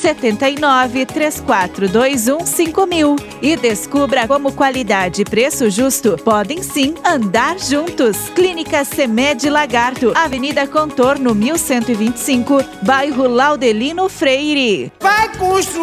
7934215000 e descubra como qualidade e preço justo podem sim andar juntos. Clínica Semed Lagarto, Avenida Contorno 1125, bairro Laudelino Freire. Vai construir